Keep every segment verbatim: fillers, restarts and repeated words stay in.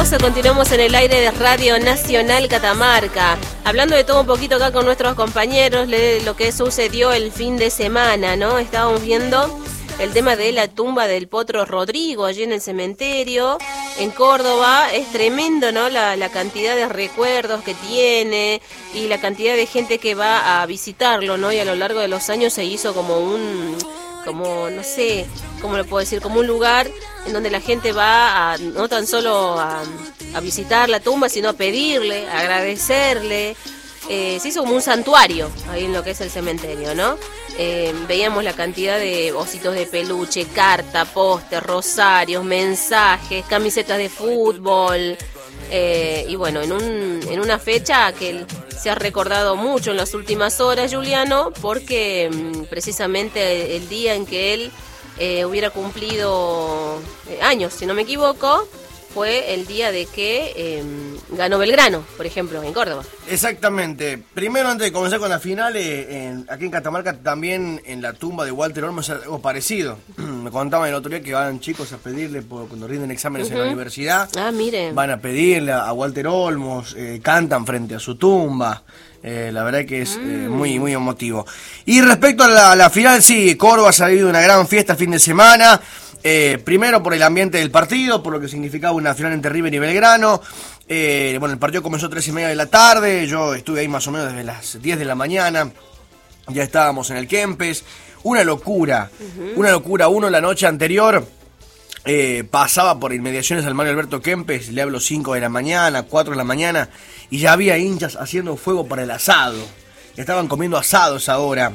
Continuamos en el aire de Radio Nacional Catamarca, hablando de todo un poquito acá con nuestros compañeros, de lo que sucedió el fin de semana, ¿no? Estábamos viendo el tema de la tumba del Potro Rodrigo allí en el cementerio, en Córdoba. Es tremendo, ¿no? La, la cantidad de recuerdos que tiene y la cantidad de gente que va a visitarlo, ¿no? Y a lo largo de los años se hizo como un... como, no sé, ¿cómo lo puedo decir? Como un lugar en donde la gente va a, no tan solo a, a visitar la tumba, sino a pedirle, a agradecerle. Eh, se hizo como un santuario ahí en lo que es el cementerio, ¿no? Eh, veíamos la cantidad de ositos de peluche, carta, póster, rosarios, mensajes, camisetas de fútbol. Eh, y bueno, en, un, en una fecha que se ha recordado mucho en las últimas horas, Juliano, porque mm, precisamente el día en que él eh, hubiera cumplido eh, años, si no me equivoco, fue el día de que eh, ganó Belgrano, por ejemplo, en Córdoba. Exactamente. Primero, antes de comenzar con la final, eh, en, aquí en Catamarca también en la tumba de Walter Olmos algo parecido. Me contaban el otro día que van chicos a pedirle por, cuando rinden exámenes uh-huh. en la universidad. Ah, mire. Van a pedirle a Walter Olmos, eh, cantan frente a su tumba. Eh, la verdad que es mm. eh, muy muy emotivo. Y respecto a la, a la final, sí, Córdoba ha salido una gran fiesta el fin de semana. Eh, primero por el ambiente del partido, por lo que significaba una final entre River y Belgrano. Eh, bueno, el partido comenzó a tres y media de la tarde. Yo estuve ahí más o menos desde las diez de la mañana. Ya estábamos en el Kempes. Una locura, uh-huh. una locura. Uno la noche anterior eh, pasaba por inmediaciones al Mario Alberto Kempes. Le hablo cinco de la mañana, cuatro de la mañana. Y ya había hinchas haciendo fuego para el asado. Estaban comiendo asados ahora.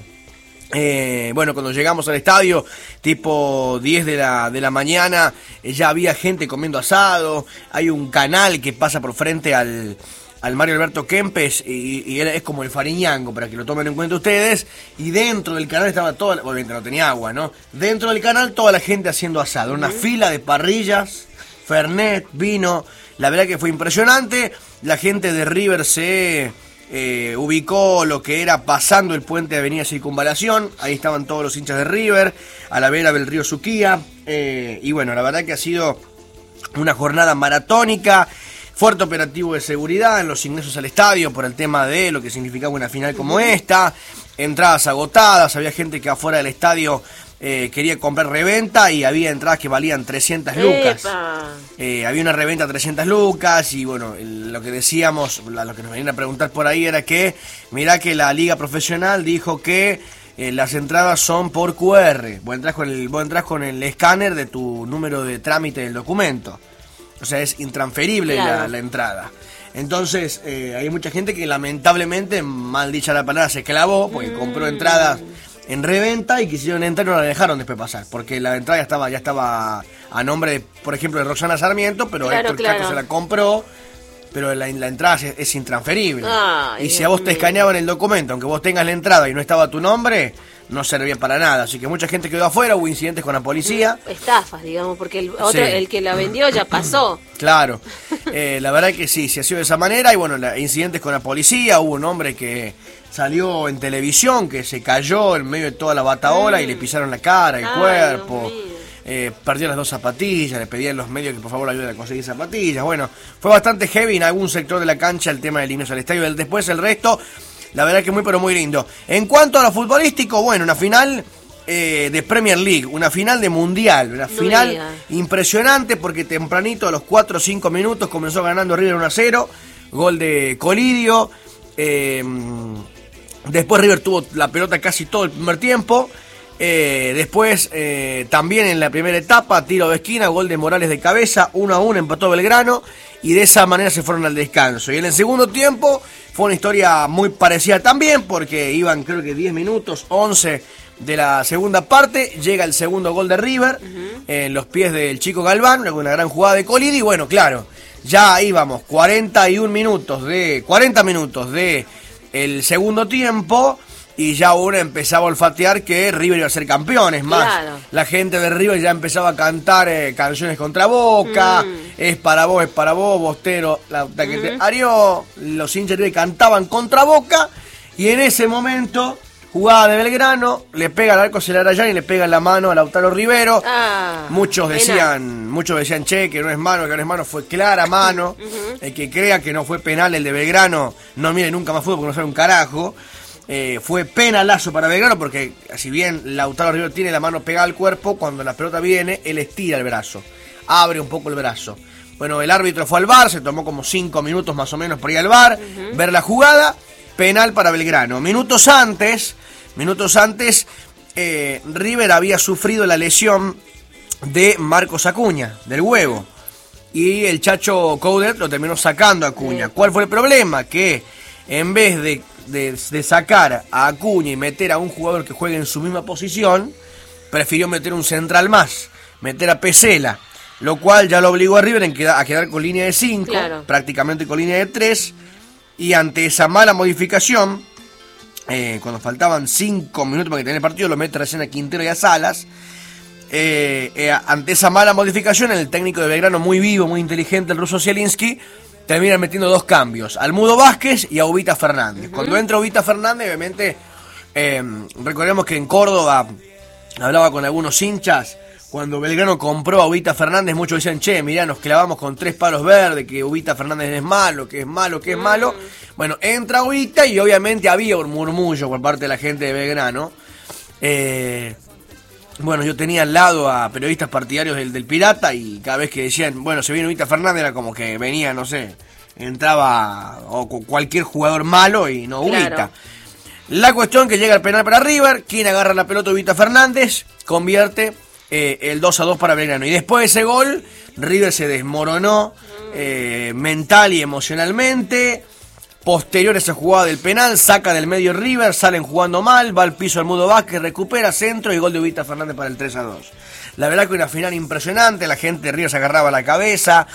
Eh, bueno, cuando llegamos al estadio, tipo diez de la, de la mañana, eh, ya había gente comiendo asado. Hay un canal que pasa por frente al, al Mario Alberto Kempes y, y es como el Fariñango, para que lo tomen en cuenta ustedes. Y dentro del canal estaba toda, obviamente no tenía agua, ¿no? Dentro del canal toda la gente haciendo asado, una fila de parrillas, fernet, vino. La verdad que fue impresionante. La gente de River se... Eh, ubicó lo que era pasando el puente de Avenida Circunvalación. Ahí estaban todos los hinchas de River, a la vera del río Suquía. eh, Y bueno, la verdad que ha sido una jornada maratónica. Fuerte operativo de seguridad en los ingresos al estadio por el tema de lo que significaba una final como esta. Entradas agotadas, había gente que afuera del estadio eh, quería comprar reventa y había entradas que valían trescientas lucas. Eh, había una reventa a trescientas lucas y bueno, el, lo que decíamos, lo que nos venían a preguntar por ahí era que, mirá que la liga profesional dijo que eh, las entradas son por cu erre. Vos entrás con el, vos entrás con el escáner de tu número de trámite del documento. O sea, es intransferible claro. la, la entrada. Entonces, eh, hay mucha gente que lamentablemente, mal dicha la palabra, se clavó porque mm. compró entradas en reventa y quisieron entrar y no la dejaron después pasar, porque la entrada ya estaba, ya estaba a nombre, de, por ejemplo, de Roxana Sarmiento, pero claro, Héctor claro. Cacho se la compró, pero la, la entrada es, es intransferible. Ay, y si a vos te mío. escaneaban el documento, aunque vos tengas la entrada y no estaba tu nombre, no servía para nada. Así que mucha gente quedó afuera, hubo incidentes con la policía. Estafas, digamos, porque el otro, sí. el que la vendió ya pasó. Claro, eh, la verdad que sí, se ha sido de esa manera. Y bueno, la, incidentes con la policía, hubo un hombre que salió en televisión, que se cayó en medio de toda la bataola mm. y le pisaron la cara, el Ay, cuerpo. Eh, perdió las dos zapatillas, le pedían los medios que por favor le ayuden a conseguir zapatillas. Bueno, fue bastante heavy en algún sector de la cancha el tema del himno al estadio. Después el resto, la verdad que muy pero muy lindo. En cuanto a lo futbolístico, bueno, una final eh, de Premier League, una final de Mundial, una no final diga. impresionante porque tempranito a los cuatro o cinco minutos comenzó ganando River uno a cero, gol de Colidio. Eh, después River tuvo la pelota casi todo el primer tiempo. Eh, después eh, también en la primera etapa, tiro de esquina, gol de Morales de cabeza, uno a uno empató Belgrano y de esa manera se fueron al descanso. Y en el segundo tiempo fue una historia muy parecida también porque iban creo que diez minutos, once de la segunda parte, llega el segundo gol de River uh-huh. en los pies del Chico Galván, una gran jugada de Colidi y bueno, claro, ya íbamos cuarenta y uno minutos de cuarenta minutos de el segundo tiempo. Y ya uno empezaba a olfatear que River iba a ser campeón. Es más, claro. la gente de River ya empezaba a cantar eh, canciones contra Boca. Mm. Es para vos, es para vos, Bostero, la, la que mm. te arió. Los hinchas de River cantaban contra Boca. Y en ese momento, Jugada de Belgrano, le pega al arco Celarayán y le pega en la mano a Lautaro Rivero. Ah, muchos decían, penal. muchos decían, che, que no es mano, que no es mano, fue clara mano. Uh-huh. El que crea que no fue penal el de Belgrano, no mire nunca más fútbol porque no sabe un carajo. Eh, fue penalazo para Belgrano porque si bien Lautaro Rivero tiene la mano pegada al cuerpo, cuando la pelota viene, él estira el brazo, abre un poco el brazo. Bueno, el árbitro fue al V A R, se tomó como cinco minutos más o menos por ir al V A R, uh-huh. ver la jugada, penal para Belgrano. Minutos antes, minutos antes, eh, River había sufrido la lesión de Marcos Acuña, del huevo, y el Chacho Coudet lo terminó sacando a Acuña. ¿Cuál fue el problema? Que en vez de, de, de sacar a Acuña y meter a un jugador que juegue en su misma posición, prefirió meter un central más, meter a Pesela, lo cual ya lo obligó a River en queda, a quedar con línea de cinco, claro. prácticamente con línea de tres, y ante esa mala modificación, eh, cuando faltaban cinco minutos para que tenga el partido, lo mete recién a Quintero y a Salas. Eh, eh, ante esa mala modificación, el técnico de Belgrano, muy vivo, muy inteligente, el ruso Zielinski, termina metiendo dos cambios, al Mudo Vázquez y a Ubita Fernández. Uh-huh. Cuando entra Ubita Fernández, obviamente, eh, recordemos que en Córdoba, hablaba con algunos hinchas, cuando Belgrano compró a Ubita Fernández, muchos decían, che, mirá, nos clavamos con tres palos verdes, que Ubita Fernández es malo, que es malo, que es malo. Bueno, entra Ubita y obviamente había un murmullo por parte de la gente de Belgrano. Eh, bueno, yo tenía al lado a periodistas partidarios del, del Pirata y cada vez que decían, bueno, se viene Ubita Fernández, era como que venía, no sé, entraba o cualquier jugador malo y no Ubita. Claro. La cuestión que llega el penal para River, quien agarra la pelota, Ubita Fernández, convierte eh, el dos a dos para Belgrano. Y después de ese gol, River se desmoronó eh, mental y emocionalmente. Posterior a esa jugada del penal, saca del medio River, salen jugando mal, va al piso el Mudo Vázquez, recupera centro y gol de Ubita Fernández para el tres a dos. La verdad que una final impresionante, la gente de River se agarraba la cabeza.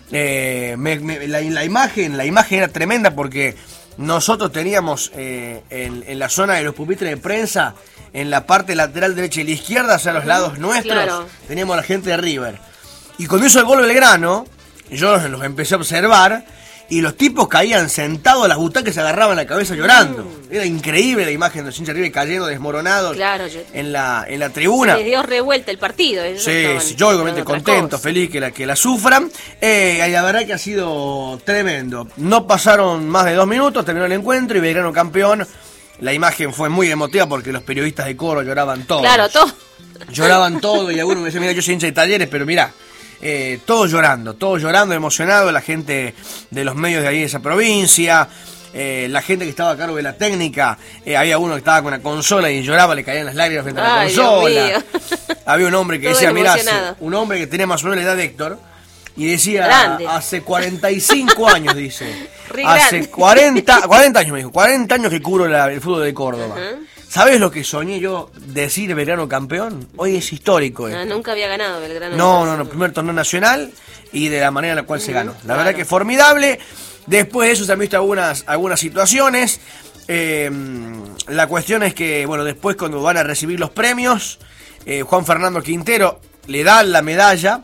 Eh, me, me, la, la imagen, la imagen era tremenda porque nosotros teníamos eh, en, en la zona de los pupitres de prensa, en la parte lateral derecha y la izquierda, o sea, a los lados nuestros, claro. teníamos a la gente de River. Y cuando hizo el gol Belgrano, yo los, los empecé a observar, y los tipos caían sentados a las butacas y se agarraban la cabeza llorando. Mm. Era increíble la imagen de los hinchas de River cayendo desmoronados claro, yo... en la en la tribuna. Se les dio revuelta el partido. Sí, sí, yo obviamente contento, feliz que la, que la sufran. Eh, y la verdad que ha sido tremendo. No pasaron más de dos minutos, terminó el encuentro y Belgrano campeón. La imagen fue muy emotiva porque los periodistas de Coro lloraban todos. Claro, todos. Lloraban todos y algunos me decían, mira, yo soy hincha de Talleres, pero mirá, Eh, todos llorando, todos llorando, emocionados, la gente de los medios de ahí de esa provincia, eh, la gente que estaba a cargo de la técnica, eh, había uno que estaba con la consola y lloraba, le caían las lágrimas frente a la Ay, consola. Había un hombre que todo decía, mirá, un hombre que tenía más o menos la edad de Héctor, y decía, grande. Hace cuarenta y cinco años, dice, hace cuarenta, cuarenta años me dijo, cuarenta años que cubro la, el fútbol de Córdoba. Uh-huh. ¿Sabes lo que soñé yo decir Belgrano campeón? Hoy es histórico. No, nunca había ganado Belgrano. No, no, no, primer torneo nacional y de la manera en la cual uh-huh, se ganó. La claro. verdad que formidable. Después de eso se han visto algunas, algunas situaciones. Eh, la cuestión es que, bueno, después cuando van a recibir los premios, eh, Juan Fernando Quintero le dan la medalla,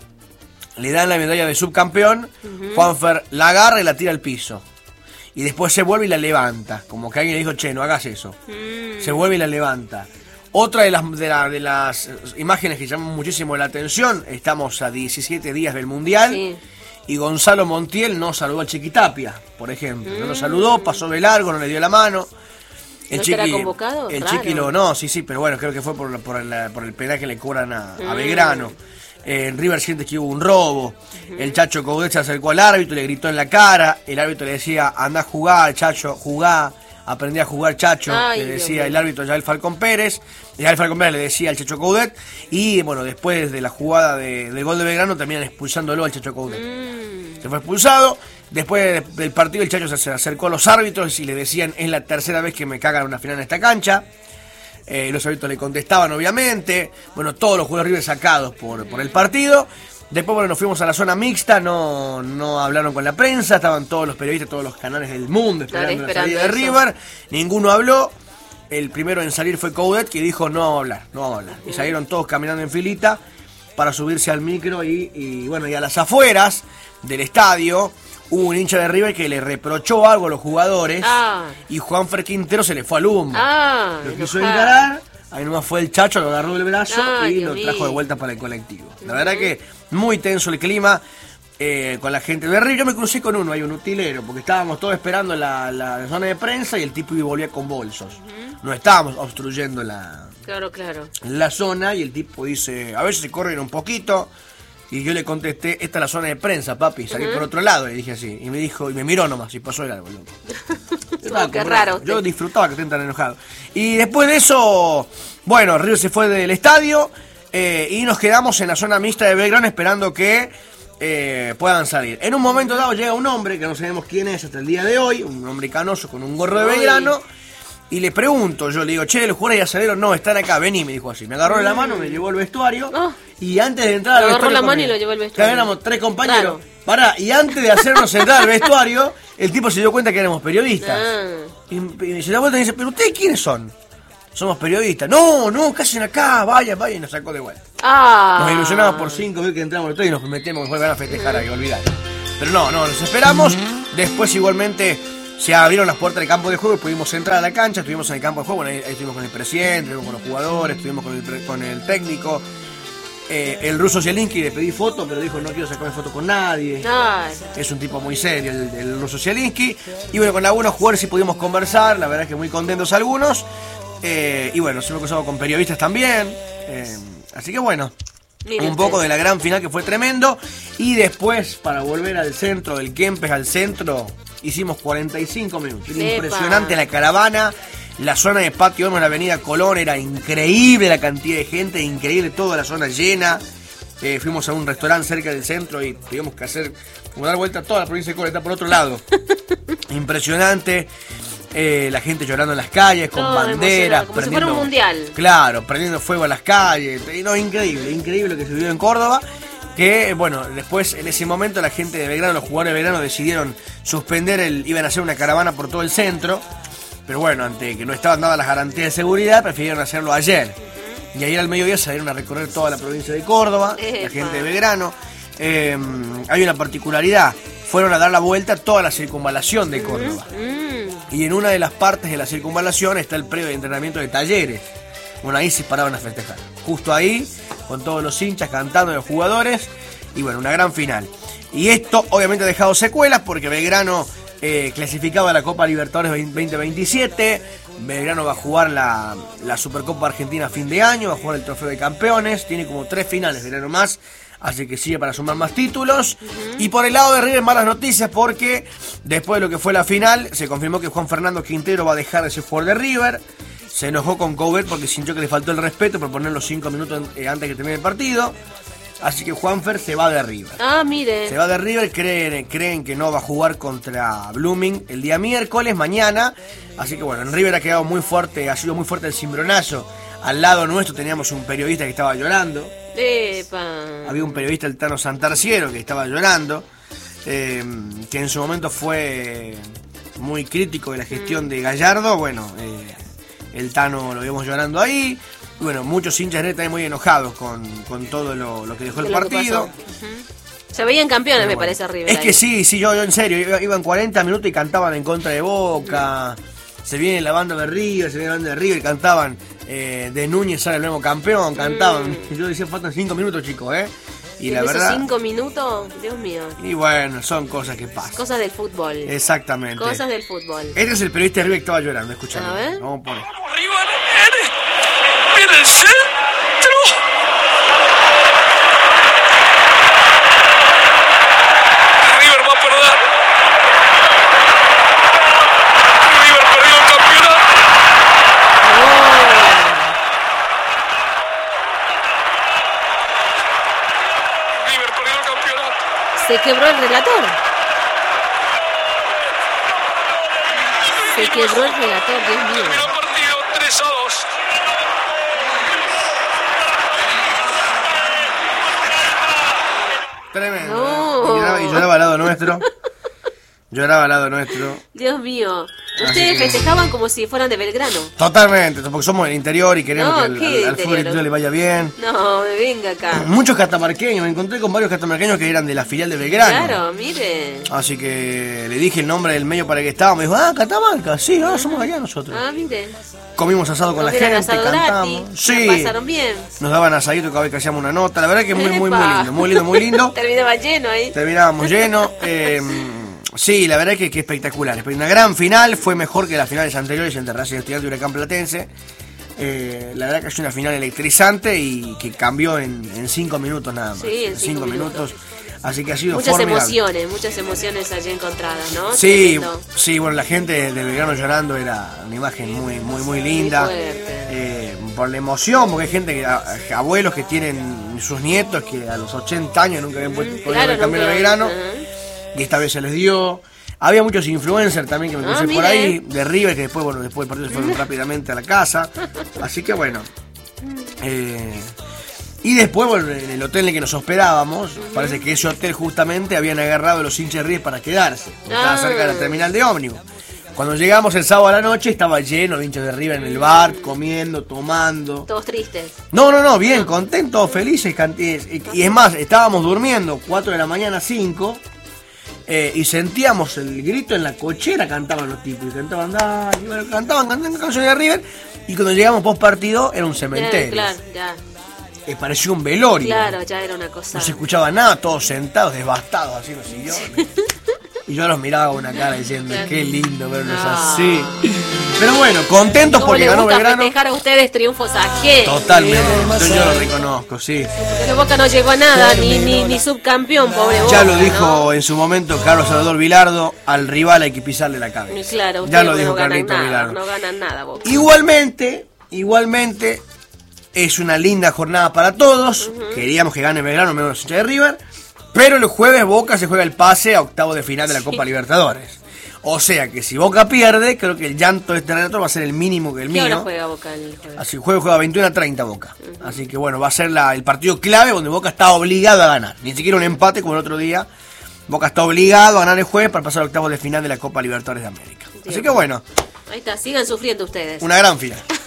le dan la medalla de subcampeón, uh-huh. Juanfer la agarra y la tira al piso. Y después se vuelve y la levanta. Como que alguien le dijo, che, no hagas eso. Mm. Se vuelve y la levanta. Otra de las, de, la, de las imágenes que llaman muchísimo la atención, estamos a diecisiete días del Mundial, sí. y Gonzalo Montiel no saludó al Chiquitapia, por ejemplo. Mm. No lo saludó, pasó de largo, no le dio la mano. El ¿No Chiqui, será convocado? El Raro. Chiqui lo, no, sí, sí, pero bueno, creo que fue por, por, el, por el penal que le cobran a, mm. a Belgrano. En River siente que hubo un robo. Uh-huh. El Chacho Coudet se acercó al árbitro, le gritó en la cara. El árbitro le decía, andá a jugar, Chacho, jugá. Aprendí a jugar, Chacho. Ay, le decía el árbitro Yael Falcón Pérez. Yael Falcón Pérez le decía al Chacho Coudet. Y bueno, después de la jugada de, del gol de Belgrano, terminan expulsándolo al Chacho Coudet. Mm. Se fue expulsado. Después de, del partido, el Chacho se acercó a los árbitros y le decían, es la tercera vez que me cagan una final en esta cancha. Eh, los árbitros le contestaban, obviamente. Bueno, todos los jugadores River sacados por, por el partido. Después, bueno, nos fuimos a la zona mixta. No, no hablaron con la prensa. Estaban todos los periodistas, todos los canales del mundo esperando, esperando la salida de River. Ninguno habló. El primero en salir fue Coudet, que dijo, no vamos a hablar, no vamos a hablar. Y salieron todos caminando en filita para subirse al micro. Y, y bueno, y a las afueras del estadio, hubo un hincha de River que le reprochó algo a los jugadores Ah. y Juanfer Quintero se le fue al humo. Ah, Lo quiso enojado. encarar, ahí nomás fue el Chacho, lo agarró del brazo Ay, y Dios lo mío. trajo de vuelta para el colectivo. La verdad que muy tenso el clima eh, con la gente de River. Yo me crucé con uno, hay un utilero, porque estábamos todos esperando la, la zona de prensa y el tipo iba y volvía con bolsos. No estábamos obstruyendo la, Claro, claro. la zona y el tipo dice, a ver si se corren un poquito. Y yo le contesté, esta es la zona de prensa, papi, salí Ujú. por otro lado, y dije así. Y me dijo, y me miró nomás, y pasó el árbol. Oh, qué raro. Yo usted. disfrutaba que estén tan enojados. Y después de eso, bueno, River se fue del estadio eh, y nos quedamos en la zona mixta de Belgrano esperando que eh, puedan salir. En un momento dado llega un hombre, que no sabemos quién es hasta el día de hoy, un hombre canoso con un gorro de Uy. Belgrano. Y le pregunto, yo le digo, che, ¿los jugadores ya salieron? No, están acá, vení, me dijo así. Me agarró de la mano, me llevó al vestuario. Oh. Y antes de entrar al Le agarró vestuario. la mano con- y lo llevó al vestuario. Que éramos tres compañeros. Claro. Pará, y antes de hacernos entrar al vestuario, el tipo se dio cuenta que éramos periodistas. Ah. Y, y se da vuelta y dice, ¿pero ustedes quiénes son? Somos periodistas. No, no, ¿qué hacen acá? Vaya, vaya, y nos sacó de vuelta. Ah. Nos ilusionamos por cinco veces que entramos al estadio y nos metemos que van a festejar, hay que olvidar. Pero no, no, nos esperamos. Después igualmente se abrieron las puertas del campo de juego y pudimos entrar a la cancha, estuvimos en el campo de juego, bueno, ahí, ahí estuvimos con el presidente, estuvimos con los jugadores, estuvimos con el, pre- con el técnico. Eh, el ruso Zielinski le pedí foto, pero dijo no quiero sacarme foto con nadie. Ay. Es un tipo muy serio el, el ruso Zielinski. Y bueno, con algunos jugadores sí pudimos conversar, la verdad es que muy contentos algunos. Eh, y bueno, se me he cruzado con periodistas también. Eh, así que bueno, Mire un poco usted. de la gran final que fue tremendo. Y después, para volver al centro del Kempes, al centro, hicimos cuarenta y cinco minutos. Era Epa. impresionante la caravana. La zona de Patio Olmos, la avenida Colón, era increíble la cantidad de gente, increíble toda la zona llena. Eh, fuimos a un restaurante cerca del centro y tuvimos que hacer, como dar vuelta a toda la provincia de Córdoba, está por otro lado. Impresionante. Eh, la gente llorando en las calles, con Todo banderas. emocionado, como si fuera un mundial. Claro, prendiendo fuego a las calles. Eh, No, increíble, increíble lo que se vivió en Córdoba. Que, bueno, después en ese momento la gente de Belgrano, los jugadores de Belgrano decidieron suspender, el, iban a hacer una caravana por todo el centro. Pero bueno, ante que no estaban dadas las garantías de seguridad, prefirieron hacerlo ayer. Y ayer al mediodía salieron a recorrer toda la provincia de Córdoba, la Epa. gente de Belgrano. Eh, hay una particularidad, fueron a dar la vuelta a toda la circunvalación de Córdoba. Mm. Y en una de las partes de la circunvalación está el predio de entrenamiento de Talleres. Bueno, ahí se paraban a festejar. Justo ahí, con todos los hinchas cantando, los jugadores. Y bueno, una gran final. Y esto obviamente ha dejado secuelas porque Belgrano eh, clasificaba a la Copa Libertadores veinte veintisiete. Belgrano va a jugar la, la Supercopa Argentina a fin de año, va a jugar el Trofeo de Campeones. Tiene como tres finales Belgrano más. Así que sigue para sumar más títulos. Uh-huh. Y por el lado de River, malas noticias porque después de lo que fue la final, se confirmó que Juan Fernando Quintero va a dejar de ser jugador de River. Se enojó con Coudet porque sintió que le faltó el respeto por poner los cinco minutos eh, antes que termine el partido. Así que Juanfer se va de River. Ah, mire. Se va de River, creen, creen que no va a jugar contra Blooming el día miércoles, mañana. Así que bueno, en River ha quedado muy fuerte, ha sido muy fuerte el cimbronazo. Al lado nuestro teníamos un periodista que estaba llorando. Epa. Había un periodista, el Tano Santarciero, que estaba llorando, eh, que en su momento fue muy crítico de la gestión de Gallardo. Bueno, eh, el Tano lo vimos llorando ahí. Y bueno, muchos hinchas de River también muy enojados con, con todo lo, lo que dejó el Lo que partido. pasó. Uh-huh. Se veían campeones, me Bueno, parece, River. es ahí. que sí, sí, yo, yo en serio, iba- iban cuarenta minutos y cantaban en contra de Boca. Se viene la banda de River, se viene la banda de River y cantaban eh, de Núñez sale el nuevo campeón, cantaban. Mm. Yo decía, faltan cinco minutos, chicos, ¿eh? Y En la esos verdad. cinco minutos, Dios mío. Y bueno, son cosas que pasan. Cosas del fútbol. Exactamente. Cosas del fútbol. Este es el periodista de River que estaba llorando, escuchando. A ver. Vamos por ahí. Arriba viene, viene el centro. River va a perder. River perdió el campeonato. River perdió el campeonato. Se quebró el relator. Se quebró el relator, Dios mío. Terminó el partido tres a dos. Tremendo. No. ¿eh? Y lloraba, y lloraba al lado nuestro. Lloraba al lado nuestro. Dios mío. Así Ustedes que- festejaban como si fueran de Belgrano. Totalmente, porque somos del interior y queremos No, que al, ¿qué al- al interior? fútbol interior le vaya bien. No, venga acá. Muchos catamarqueños, me encontré con varios catamarqueños que eran de la filial de Belgrano. Claro, mire. Así que le dije el nombre del medio para el que estábamos. Me dijo, ah, Catamarca, sí, ah, somos allá nosotros. Ah, mire. Comimos asado con la Comieron gente, asado cantamos. gratis. Sí, La pasaron bien. nos daban asadito cada vez que hacíamos una nota. La verdad que muy, muy, muy Epa. lindo, muy lindo, muy lindo. Terminaba lleno ahí. Terminábamos llenos. eh, sí, la verdad que, que espectacular. Una gran final, fue mejor que las finales anteriores entre Racing Estudiantes y Huracán Platense. Eh, la verdad que es una final electrizante y que cambió en, en cinco minutos nada más. Sí, en cinco minutos. Así que ha sido Muchas formidable. emociones, muchas emociones allí encontradas, ¿no? Sí, Tremendo. sí, bueno, la gente de Belgrano llorando era una imagen muy, muy, muy linda. Muy fuerte. Eh, por la emoción, porque hay gente, que, a- a- abuelos que tienen sus nietos que a los ochenta años nunca habían puesto podido ver cambiar nunca- a Belgrano. Ajá. Y esta vez se les dio. Había muchos influencers también que me Ah, crucé por mire. ahí, de River, que después, bueno, después del partido se fueron rápidamente a la casa. Así que bueno. Eh, y después, bueno, en el hotel en el que nos hospedábamos, parece que ese hotel justamente habían agarrado a los hinchas de River para quedarse. porque Estaba Ah. cerca de la terminal de ómnibus. Cuando llegamos el sábado a la noche, estaba lleno de hinchas de River en el bar, comiendo, tomando. Todos tristes. No, no, no, bien, contentos, felices. canti- Y, y es más, estábamos durmiendo cuatro de la mañana, cinco, eh, y sentíamos el grito en la cochera, cantaban los tipos, y cantaban, dale, y bueno, cantaban, cantaban canciones de River, y cuando llegamos post partido era un cementerio. Ya, claro, ya. Eh, parecía un velorio. Claro, ya era una cosa. No se escuchaba nada, todos sentados, devastados, así en los sillones. Y yo los miraba con una cara diciendo, qué lindo verlos No. así. Pero bueno, contentos ¿Cómo porque le ganó gusta Belgrano. festejar a ustedes triunfos ajenos? Totalmente, yo, yo lo reconozco, sí. Pero Boca no llegó a nada, ni, ni, ni subcampeón, pobre Boca. Ya lo dijo ¿no? en su momento Carlos Salvador Vilardo, al rival hay que pisarle la Y cabeza. claro, Ya ustedes lo dijo no ganan Carlito nada, Vilardo. no ganan nada, Boca. Igualmente, igualmente, es una linda jornada para todos. Queríamos que gane Belgrano, menos los hinchas de River. Pero el jueves Boca se juega el pase a octavo de final de la Copa Libertadores. O sea que si Boca pierde, creo que el llanto de este relator va a ser el mínimo que el ¿Qué hora mío. juega Boca el jueves? Así el jueves juega veintiuno a treinta Boca. Así que bueno, va a ser la- el partido clave donde Boca está obligado a ganar. Ni siquiera un empate como el otro día. Boca está obligado a ganar el jueves para pasar a octavos de final de la Copa Libertadores de América. Así que bueno, Ahí está, sigan sufriendo ustedes. una gran final.